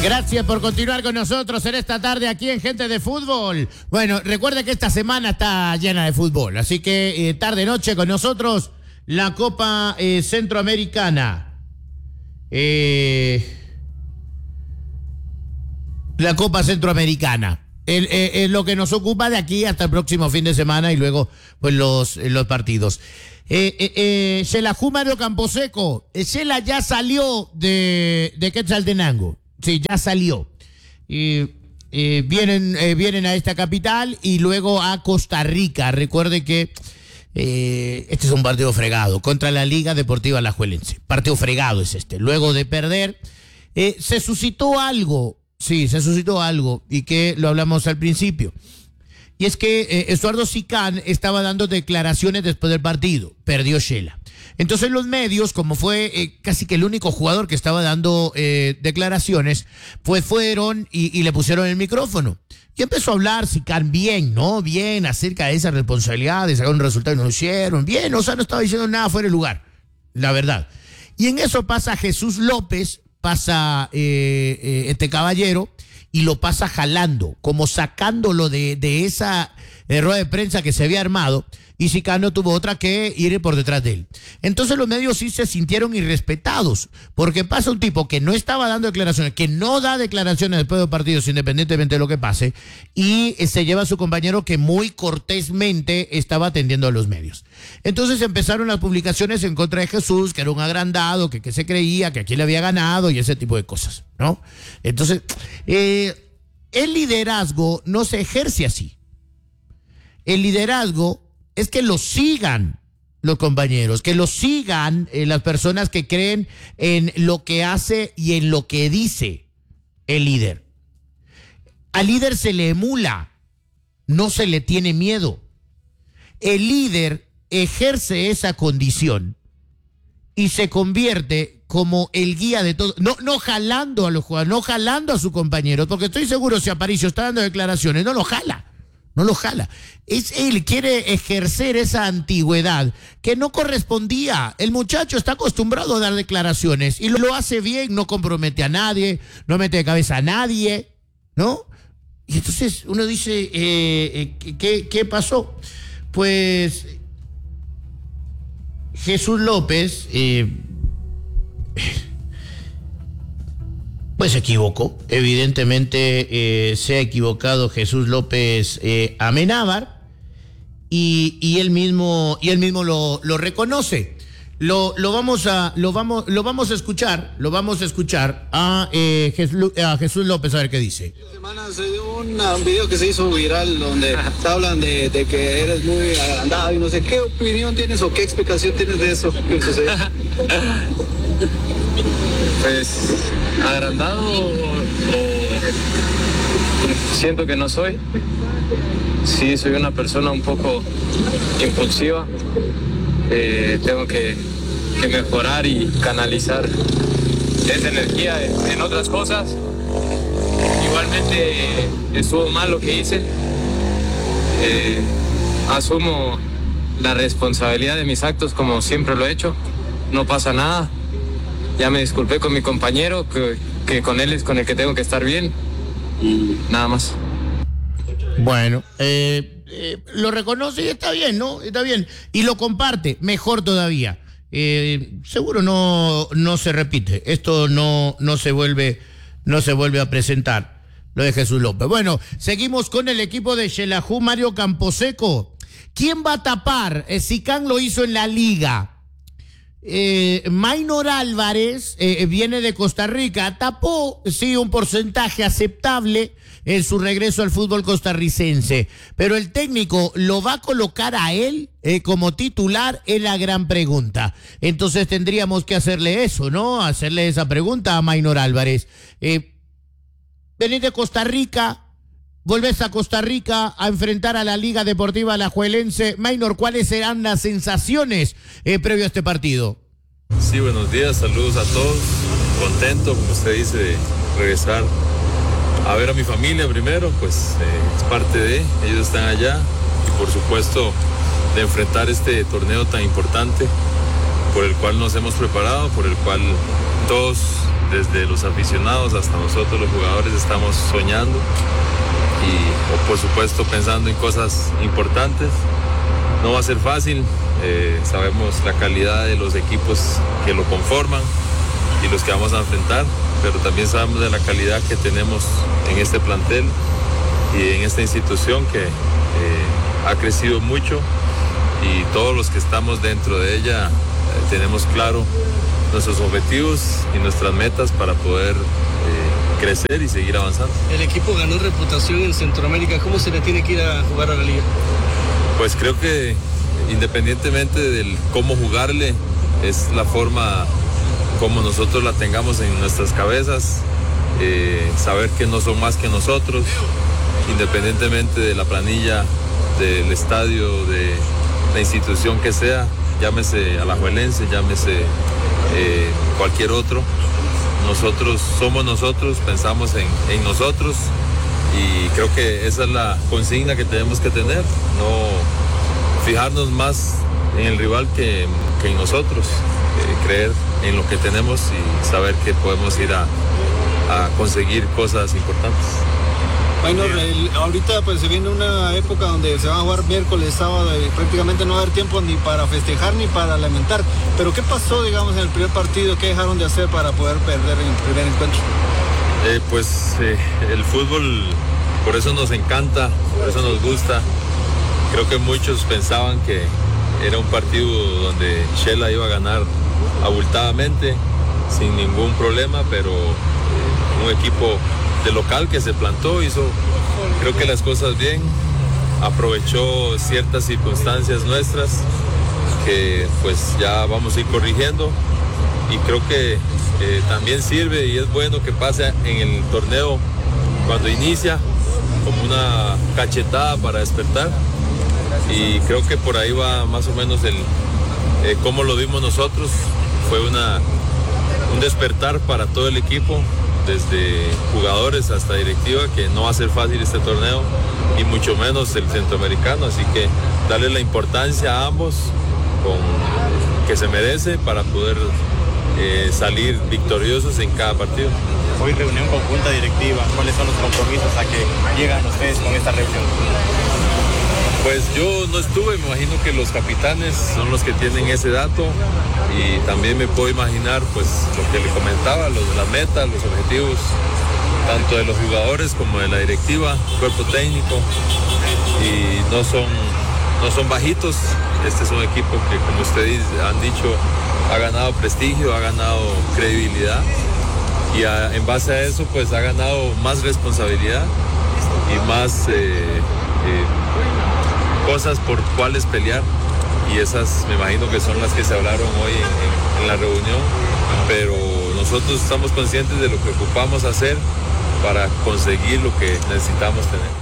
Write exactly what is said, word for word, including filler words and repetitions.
Gracias por continuar con nosotros en esta tarde aquí en Gente de Fútbol. Bueno, recuerda que esta semana está llena de fútbol, así que eh, tarde-noche con nosotros la Copa eh, Centroamericana. Eh, la Copa Centroamericana. Es eh, eh, lo que nos ocupa de aquí hasta el próximo fin de semana y luego pues los, los partidos. Eh, eh, eh, Xelajú Mario Camposeco, Xela ya salió de, de Quetzaltenango. Sí, ya salió. Eh, eh, vienen, eh, vienen a esta capital y luego a Costa Rica. Recuerde que eh, este es un partido fregado contra la Liga Deportiva Alajuelense. Partido fregado es este. Luego de perder, eh, se suscitó algo. Sí, se suscitó algo y que lo hablamos al principio. Y es que eh, Estuardo Sicán estaba dando declaraciones después del partido. Perdió Xela. Entonces los medios, como fue eh, casi que el único jugador que estaba dando eh, declaraciones, pues fueron y, y le pusieron el micrófono. Y empezó a hablar Sicán bien, ¿no? Bien, acerca de esa responsabilidad de sacar un resultado y no lo hicieron. Bien, o sea, no estaba diciendo nada fuera de lugar, la verdad. Y en eso pasa Jesús López, pasa eh, eh, este caballero y lo pasa jalando, como sacándolo de, de esa eh, rueda de prensa que se había armado. Y Sicán no tuvo otra que ir por detrás de él. Entonces los medios sí se sintieron irrespetados, porque pasa un tipo que no estaba dando declaraciones, que no da declaraciones después de los partidos, independientemente de lo que pase, y se lleva a su compañero que muy cortésmente estaba atendiendo a los medios. Entonces empezaron las publicaciones en contra de Jesús, que era un agrandado, que, que se creía, que aquí le había ganado y ese tipo de cosas, ¿no? Entonces, eh, el liderazgo no se ejerce así. El liderazgo es que lo sigan los compañeros, que lo sigan eh, las personas que creen en lo que hace y en lo que dice el líder. Al líder se le emula, no se le tiene miedo. El líder ejerce esa condición y se convierte como el guía de todo, no, no jalando a los jugadores, no jalando a sus compañeros, porque estoy seguro si Aparicio está dando declaraciones, no lo jala. No lo jala. Es él, quiere ejercer esa antigüedad que no correspondía. El muchacho está acostumbrado a dar declaraciones y lo hace bien, no compromete a nadie, no mete de cabeza a nadie, ¿no? Y entonces uno dice, eh, eh, ¿qué, ¿qué pasó? Pues Jesús López, eh, pues se equivocó. Evidentemente eh, se ha equivocado Jesús López eh, Amenábar y, y él mismo, y él mismo lo, lo reconoce. Lo, lo, vamos a, lo, vamos, lo vamos a escuchar, lo vamos a escuchar a, eh, Jesús, a Jesús López a ver qué dice. Esta semana se dio un, un video que se hizo viral donde te hablan de, de que eres muy agrandado y no sé qué opinión tienes o qué explicación tienes de eso que sucedió. Pues agrandado o, o siento que no soy. Sí, soy una persona un poco impulsiva. Eh, tengo que, que mejorar y canalizar esa energía en, en otras cosas. Igualmente eh, estuvo mal lo que hice. Eh, asumo la responsabilidad de mis actos como siempre lo he hecho. No pasa nada. Ya me disculpé con mi compañero, que, que con él es con el que tengo que estar bien y nada más. Bueno, eh, eh, lo reconoce y está bien, ¿no? Está bien. Y lo comparte, mejor todavía. Eh, seguro no, no se repite. Esto no, no se vuelve, no se vuelve a presentar, lo de Jesús López. Bueno, seguimos con el equipo de Xelajú Mario Camposeco. ¿Quién va a tapar? Eh, Sicán lo hizo en la liga. Eh, Maynor Álvarez eh, viene de Costa Rica, tapó, sí, un porcentaje aceptable en su regreso al fútbol costarricense, pero el técnico lo va a colocar a él eh, como titular, es la gran pregunta. Entonces tendríamos que hacerle eso, ¿no? Hacerle esa pregunta a Maynor Álvarez. Eh, venís de Costa Rica, volvés a Costa Rica a enfrentar a la Liga Deportiva Alajuelense. Maynor, ¿cuáles serán las sensaciones eh, previo a este partido? Sí, buenos días, saludos a todos. Contento, como usted dice, de regresar a ver a mi familia primero, pues eh, es parte de, ellos están allá. Y por supuesto, de enfrentar este torneo tan importante por el cual nos hemos preparado, por el cual todos desde los aficionados hasta nosotros los jugadores estamos soñando y o por supuesto pensando en cosas importantes. No va a ser fácil, eh, sabemos la calidad de los equipos que lo conforman y los que vamos a enfrentar, pero también sabemos de la calidad que tenemos en este plantel y en esta institución que eh, ha crecido mucho y todos los que estamos dentro de ella eh, tenemos claro nuestros objetivos y nuestras metas para poder eh, crecer y seguir avanzando. El equipo ganó reputación en Centroamérica, ¿cómo se le tiene que ir a jugar a la liga? Pues creo que independientemente del cómo jugarle, es la forma como nosotros la tengamos en nuestras cabezas, eh, saber que no son más que nosotros, independientemente de la planilla, del estadio, de la institución que sea, llámese alajuelense, llámese eh, cualquier otro. Nosotros somos nosotros, pensamos en, en nosotros y creo que esa es la consigna que tenemos que tener, no fijarnos más en el rival que, que en nosotros, eh, creer en lo que tenemos y saber que podemos ir a, a conseguir cosas importantes. Bueno, el, ahorita pues se viene una época donde se va a jugar miércoles, sábado y prácticamente no va a haber tiempo ni para festejar ni para lamentar. Pero ¿qué pasó, digamos, en el primer partido? ¿Qué dejaron de hacer para poder perder en el primer encuentro? Eh, pues eh, el fútbol, por eso nos encanta, por eso nos gusta. Creo que muchos pensaban que era un partido donde Shela iba a ganar abultadamente, sin ningún problema, pero eh, un equipo de local que se plantó, hizo creo que las cosas bien, aprovechó ciertas circunstancias nuestras que pues ya vamos a ir corrigiendo y creo que eh, también sirve y es bueno que pase en el torneo cuando inicia como una cachetada para despertar y creo que por ahí va más o menos el eh, cómo lo vimos nosotros, fue una un despertar para todo el equipo, desde jugadores hasta directiva, que no va a ser fácil este torneo y mucho menos el centroamericano, así que darle la importancia a ambos con, que se merece para poder eh, salir victoriosos en cada partido. Hoy reunión conjunta directiva, ¿cuáles son los compromisos a que llegan ustedes con esta reunión? Pues yo no estuve, me imagino que los capitanes son los que tienen ese dato y también me puedo imaginar pues lo que le comentaba, los de las metas, los objetivos, tanto de los jugadores como de la directiva, cuerpo técnico, y no son, no son bajitos. Este es un equipo que, como ustedes han dicho, ha ganado prestigio, ha ganado credibilidad y a, en base a eso pues ha ganado más responsabilidad y más eh, eh, cosas por cuales pelear, y esas me imagino que son las que se hablaron hoy en, en, en la reunión, pero nosotros estamos conscientes de lo que ocupamos hacer para conseguir lo que necesitamos tener.